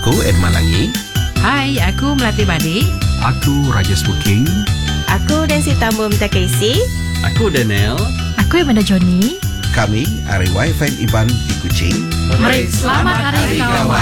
Aku Edman Langi. Hai, aku Melati Badi. Aku Rajesh Booking. Aku Dancy Tambo Minta Casey. Aku Daniel. Aku Amanda Johnny. Kami RAY FM Iban di Kuching. Mari selamat hari kawan.